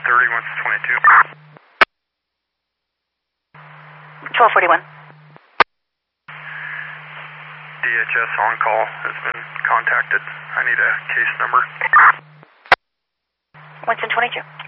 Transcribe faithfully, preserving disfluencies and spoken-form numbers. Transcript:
thirty, Winston twenty-two. twelve forty-one. D H S on call has been contacted. I need a case number. Winston twenty-two.